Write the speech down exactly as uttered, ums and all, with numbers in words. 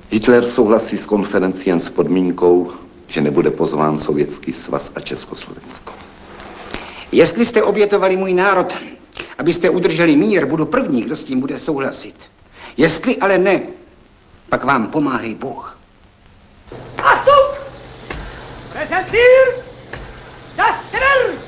Hitler souhlasí s konferencí jen s podmínkou, že nebude pozván Sovětský svaz a Československo. Jestli jste obětovali můj národ, abyste udrželi mír, budu první, kdo s tím bude souhlasit. Jestli ale ne, pak vám pomáhej Bůh. Achtung! Präsentiert!